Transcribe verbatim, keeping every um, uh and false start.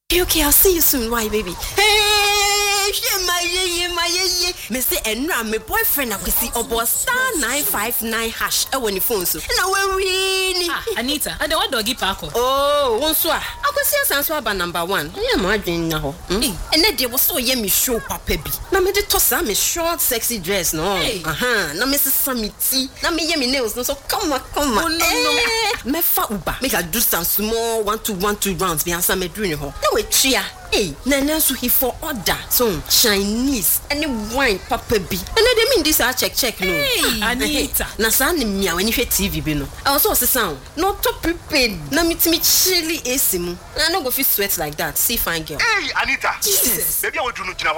Okay, I'll see you soon. Why, baby? Hey, my ye, my ye. Me say, and my boyfriend, I could see about star nine five nine hash. I want the phone so. Now we're really. Ah, Anita, I don't want doggy park. Oh, one swa. I could see us answer about number one. Yeah, my dream now. And then there was so yummy show, Papa B. Now me the toss me short, sexy dress, no. Uh huh. Now Missus Samiti. Now me yummy nails, no. So come on, come on. Oh no, no. Me fa uba. Make I do some small one to one two rounds. Me answer me dream ho. Now we chia. Hey, Nana so he for order. So Chinese any wine Papa B. And they mean this I check check no. Hey, Anita. Na sa ni mia when you T V bi no. I also say sound. Not to prepared. Na meet me chilly A C mu. I no go fit sweat like that. See fine girl. Hey, Anita. Jesus. Baby I want to know